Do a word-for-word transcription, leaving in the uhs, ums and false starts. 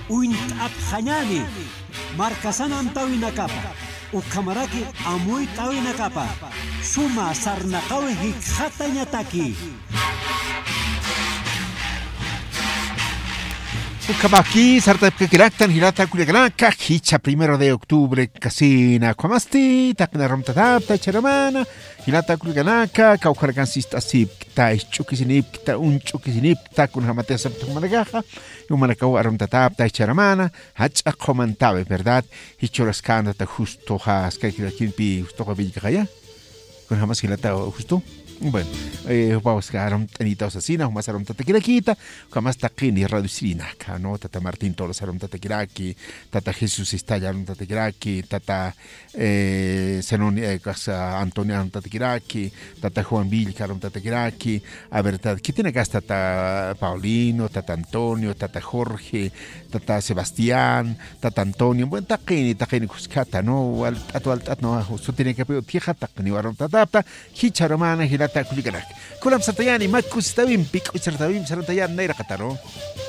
uint apjañani, marcasanam tawinakapa, ukamaraki amuy tawinakapa, suma sarnakawi hikjata ñataki. Ukabaki, Sarta Kiraktan, Hirata Kuliagraka, Hicha primero de octubre, Casina, Kwamasti, Takna Romtatapta, Cheramana, Hirata Kuliaganaka, Kaukarakansista Sip, Tai Chukisinip, Ta un Chukisinip, Takun Hamatea Saptamanagaja, Yumanakau Romtatapta, Cheramana, Hacha Komantave, ¿verdad? Hichorascanda, justo has, Kaikirakinpi, justo Vilcaya, con Hamas Hilata justo. Bueno, eh, vamos a aram tanita asesina, vamos a aram tatakiraki, vamos a taquini radicina, no tata Martín todos aram tatakiraki, tata Jesús está ya aram tatakiraki, tata eh, Senón eh, casa Antonio aram tatakiraki, tata Juan Vilca aram tatakiraki, a ver, ¿qué tiene acá tata Paulino, tata Antonio, tata Jorge, tata Sebastián, tata Antonio, bueno, taquini, taquini cuscata, no, al atual no, eso tiene que pedir tierra taquini aram tatapta, hicharamana, gira Kuliganak. Kulam Satayani, Makus Tavim, Pico Sartavim, Sartayan, Naira Cataro.